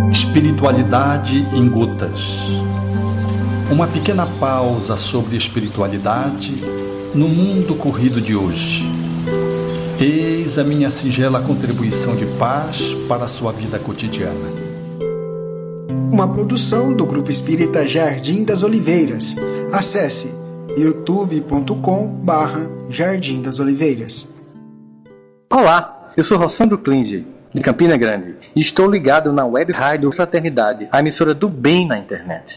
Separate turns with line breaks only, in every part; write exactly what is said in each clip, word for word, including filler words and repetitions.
Espiritualidade em gotas. Uma pequena pausa sobre espiritualidade no mundo corrido de hoje. Eis a minha singela contribuição de paz para a sua vida cotidiana.
Uma produção do Grupo Espírita Jardim das Oliveiras. Acesse youtube ponto com barra Jardim das Oliveiras.
Olá, eu sou Rossandro Klinger, de Campina Grande, e estou ligado na Web Rádio Fraternidade, a emissora do bem na internet.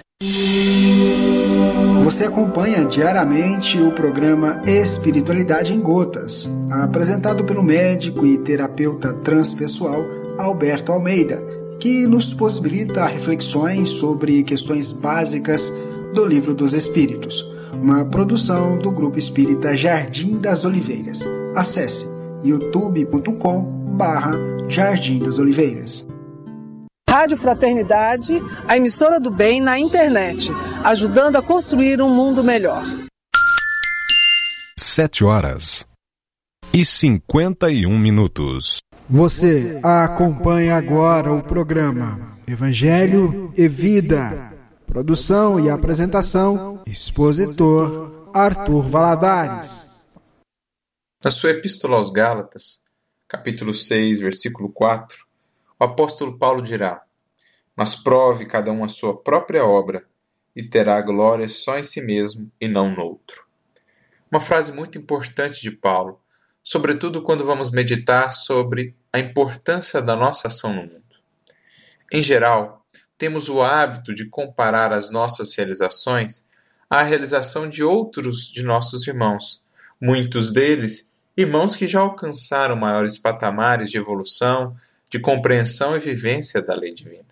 Você acompanha diariamente o programa Espiritualidade em Gotas, apresentado pelo médico e terapeuta transpessoal Alberto Almeida, que nos possibilita reflexões sobre questões básicas do Livro dos Espíritos, uma produção do Grupo Espírita Jardim das Oliveiras. Acesse youtube ponto com barra Jardim das Oliveiras.
Rádio Fraternidade, a emissora do bem na internet, ajudando a construir um mundo melhor.
Sete horas e cinquenta e um minutos.
Você acompanha agora o programa Evangelho e Vida. Produção e apresentação, expositor Arthur Valadares.
Na sua Epístola aos Gálatas, capítulo seis, versículo quatro, o apóstolo Paulo dirá: mas prove cada um a sua própria obra, e terá glória só em si mesmo e não no outro. Uma frase muito importante de Paulo, sobretudo quando vamos meditar sobre a importância da nossa ação no mundo. Em geral, temos o hábito de comparar as nossas realizações à realização de outros de nossos irmãos, muitos deles irmãos que já alcançaram maiores patamares de evolução, de compreensão e vivência da lei divina.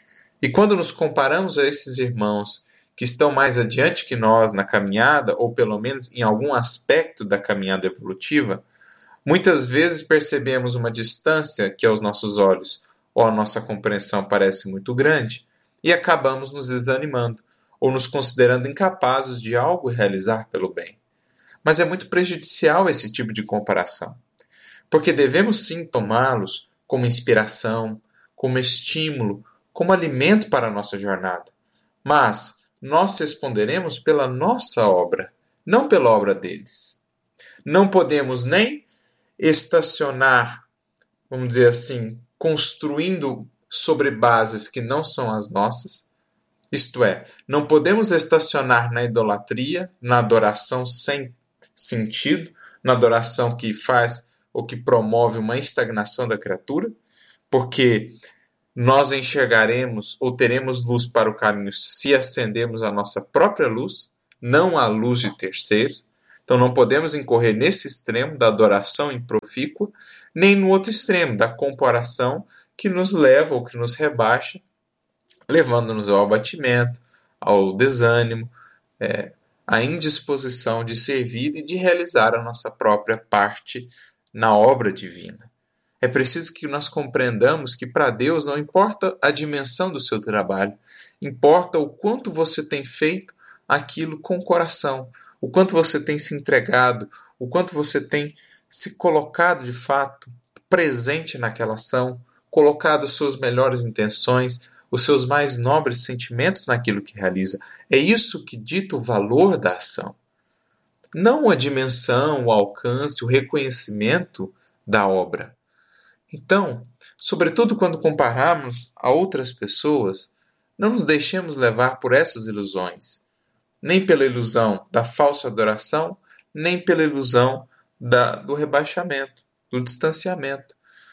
E quando nos comparamos a esses irmãos que estão mais adiante que nós na caminhada, ou pelo menos em algum aspecto da caminhada evolutiva, muitas vezes percebemos uma distância que aos nossos olhos ou a nossa compreensão parece muito grande e acabamos nos desanimando ou nos considerando incapazes de algo realizar pelo bem. Mas é muito prejudicial esse tipo de comparação, porque devemos sim tomá-los como inspiração, como estímulo, como alimento para a nossa jornada. Mas nós responderemos pela nossa obra, não pela obra deles. Não podemos nem estacionar, vamos dizer assim, construindo sobre bases que não são as nossas. Isto é, não podemos estacionar na idolatria, na adoração sem sentido, na adoração que faz ou que promove uma estagnação da criatura, porque nós enxergaremos ou teremos luz para o caminho se acendermos a nossa própria luz, não a luz de terceiros. Então não podemos incorrer nesse extremo da adoração improfícua, nem no outro extremo da comparação que nos leva ou que nos rebaixa, levando-nos ao abatimento, ao desânimo, é, à indisposição de servir e de realizar a nossa própria parte na obra divina. É preciso que nós compreendamos que para Deus não importa a dimensão do seu trabalho, importa o quanto você tem feito aquilo com o coração, o quanto você tem se entregado, o quanto você tem se colocado de fato presente naquela ação, colocado as suas melhores intenções, os seus mais nobres sentimentos naquilo que realiza. É isso que dita o valor da ação. Não a dimensão, o alcance, o reconhecimento da obra. Então, sobretudo quando compararmos a outras pessoas, não nos deixemos levar por essas ilusões. Nem pela ilusão da falsa adoração, nem pela ilusão da, do rebaixamento, do distanciamento.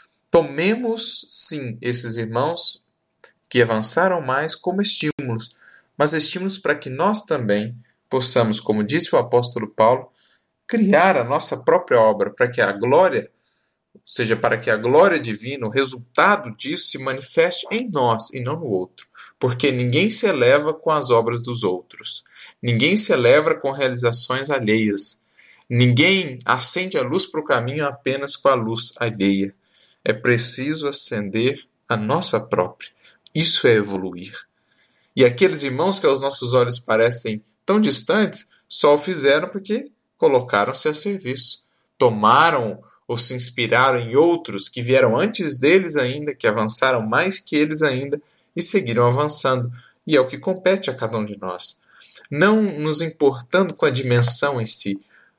Tomemos, sim, esses irmãos que avançaram mais como estímulos, mas estímulos para que nós também possamos, como disse o apóstolo Paulo, criar a nossa própria obra, para que a glória, ou seja, para que a glória divina, o resultado disso se manifeste em nós e não no outro. Porque ninguém se eleva com as obras dos outros. Ninguém se eleva com realizações alheias. Ninguém acende a luz para o caminho apenas com a luz alheia. É preciso acender a nossa própria. Isso é evoluir. E aqueles irmãos que aos nossos olhos parecem tão distantes, só o fizeram porque colocaram-se a serviço. Tomaram ou se inspiraram em outros que vieram antes deles ainda, que avançaram mais que eles ainda, e seguiram avançando, e é o que compete a cada um de nós. Não nos importando com a dimensão em si,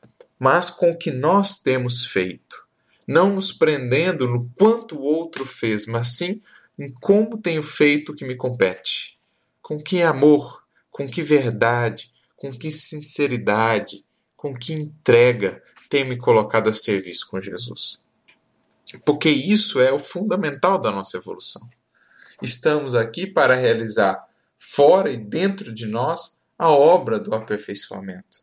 mas com o que nós temos feito. Não nos prendendo no quanto o outro fez, mas sim em como tenho feito o que me compete. Com que amor, com que verdade, com que sinceridade, com que entrega tenho me colocado a serviço com Jesus. Porque isso é o fundamental da nossa evolução. Estamos aqui para realizar fora e dentro de nós a obra do aperfeiçoamento.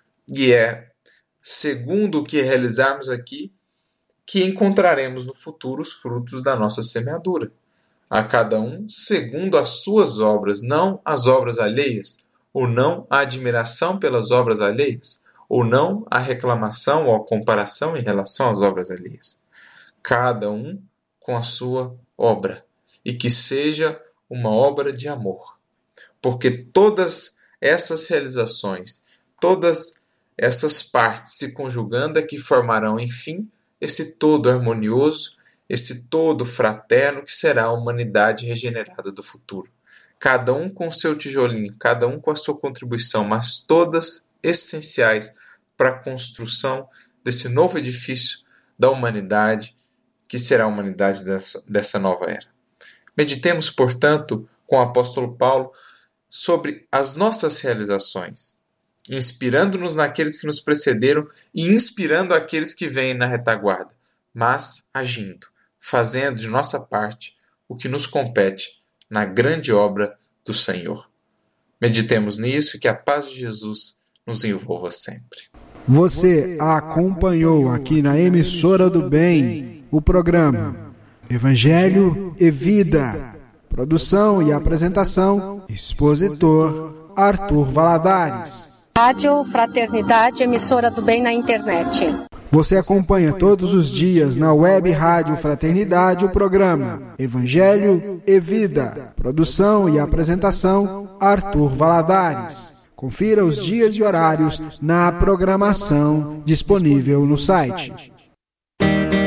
E é segundo o que realizarmos aqui que encontraremos no futuro os frutos da nossa semeadura. A cada um segundo as suas obras, não as obras alheias, ou não a admiração pelas obras alheias, ou não a reclamação ou a comparação em relação às obras alheias. Cada um com a sua obra, e que seja uma obra de amor. Porque todas essas realizações, todas essas partes se conjugando é que formarão, enfim, esse todo harmonioso, esse todo fraterno que será a humanidade regenerada do futuro. Cada um com o seu tijolinho, cada um com a sua contribuição, mas todas essenciais para a construção desse novo edifício da humanidade, que será a humanidade dessa, dessa nova era. Meditemos, portanto, com o apóstolo Paulo sobre as nossas realizações, inspirando-nos naqueles que nos precederam e inspirando aqueles que vêm na retaguarda, mas agindo, fazendo de nossa parte o que nos compete na grande obra do Senhor. Meditemos nisso e que a paz de Jesus nos envolva sempre.
Você acompanhou aqui na Emissora do Bem o programa Evangelho e Vida. Produção e apresentação, expositor Arthur Valadares.
Rádio Fraternidade, Emissora do Bem na internet.
Você acompanha todos os dias na web Rádio Fraternidade o programa Evangelho e Vida. Produção e apresentação, Arthur Valadares. Confira os dias e horários na programação disponível no site.